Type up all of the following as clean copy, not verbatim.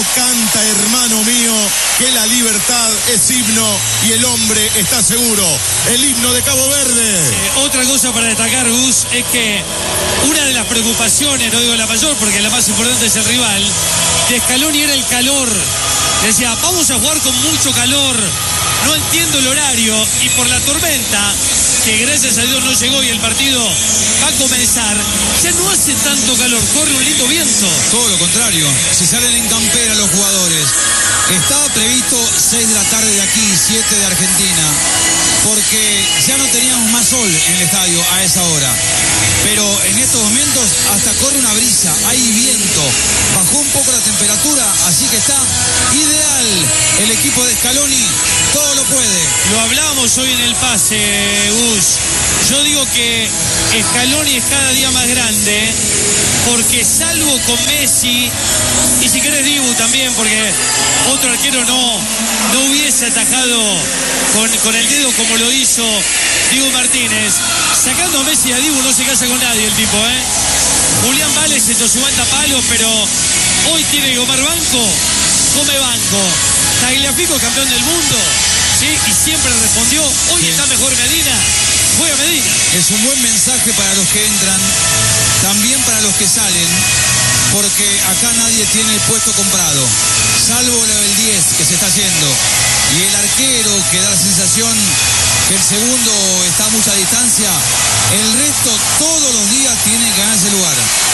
canta, hermano mío, que la libertad es himno y el hombre está seguro. El himno de Cabo Verde. Otra cosa para destacar, Gus, es que una de las preocupaciones, no digo la mayor porque la más importante es el rival, de Scaloni era el calor. Decía, vamos a jugar con mucho calor, no entiendo el horario, y por la tormenta, que gracias a Dios no llegó y el partido va a comenzar, ya no hace tanto calor, corre un lindo viento. Todo lo contrario, si salen en campera los jugadores. Estaba previsto 6 de la tarde de aquí, 7 de Argentina, porque ya no teníamos más sol en el estadio a esa hora. Pero en estos momentos hasta corre una brisa, hay viento, bajó un poco la temperatura, así que está ideal el equipo de Scaloni, todo lo puede. Lo hablábamos hoy en el pase, Gus. Yo digo que Scaloni es cada día más grande, porque salvo con Messi, y si querés Dibu también, porque otro arquero no hubiese atajado con el dedo como lo hizo Dibu Martínez. Sacando a Messi y a Dibu no se casa con nadie el tipo, ¿eh? Julián Vale 150 palos, pero hoy tiene que comer banco, come banco. Tagliafico, campeón del mundo, ¿sí? Y siempre respondió, hoy sí. Está mejor Medina, juega Medina. Es un buen mensaje para los que entran, también para los que salen, porque acá nadie tiene el puesto comprado, salvo el 10 que se está yendo, y el arquero que da la sensación que el segundo está a mucha distancia. El resto todos los días tiene que ganarse lugar.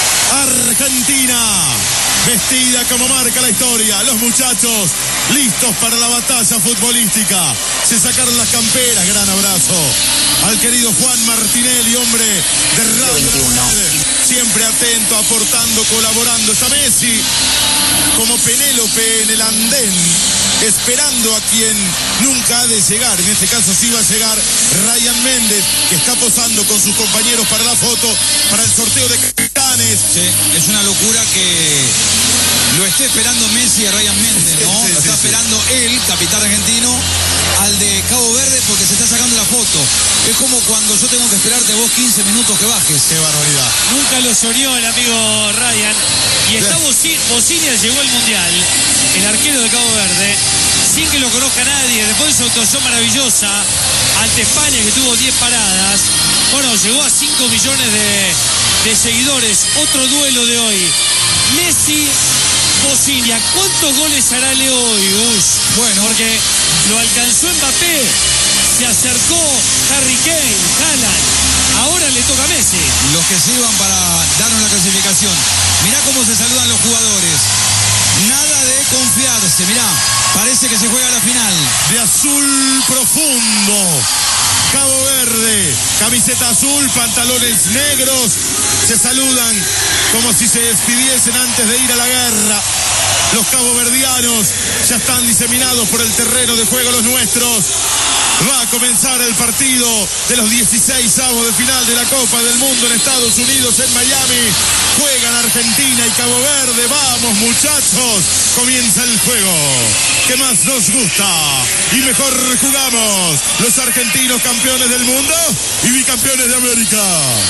Argentina, vestida como marca la historia. Los muchachos listos para la batalla futbolística. Se sacaron las camperas. Gran abrazo al querido Juan Martinelli, hombre de Radio. Siempre atento, aportando, colaborando. Está Messi como Penélope en el andén, esperando a quien nunca ha de llegar. En este caso sí va a llegar Ryan Méndez, que está posando con sus compañeros para la foto, para el sorteo de capitanes. Sí, es una locura que lo esté esperando Messi a Ryan Méndez, ¿no? Sí, lo está esperando él, capitán argentino, al de Cabo Verde, porque se está sacando la foto. Es como cuando yo tengo que esperarte vos 15 minutos que bajes. Qué barbaridad. Nunca lo soñó el amigo Ryan. Y está Bocinia, llegó al Mundial, el arquero de Cabo Verde, sin que lo conozca nadie, después de su actuación maravillosa ante España, que tuvo 10 paradas. Bueno, llegó a 5 millones de seguidores. Otro duelo de hoy. Messi, Bocinia. ¿Cuántos goles hará Leo hoy, Gus? Bueno, porque lo alcanzó Mbappé, se acercó Harry Kane, Haaland. Ahora le toca a Messi. Los que sirvan para darnos la clasificación. Mirá cómo se saludan los jugadores. Nada de confiarse, mirá, parece que se juega la final. De azul profundo, Cabo Verde, camiseta azul, pantalones negros, se saludan como si se despidiesen antes de ir a la guerra. Los caboverdianos ya están diseminados por el terreno de juego, los nuestros. Va a comenzar el partido de los 16avos de final de la Copa del Mundo en Estados Unidos, en Miami. Juegan Argentina y Cabo Verde. Vamos, muchachos. Comienza el juego. ¿Qué más nos gusta? Y mejor jugamos. Los argentinos, campeones del mundo y bicampeones de América.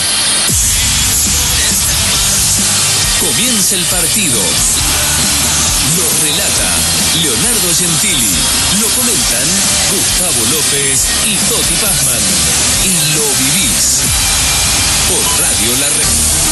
Comienza el partido. Lo relata Leonardo Gentili. Lo comentan Gustavo López y Toti Pazman. Y lo vivís por Radio La Red.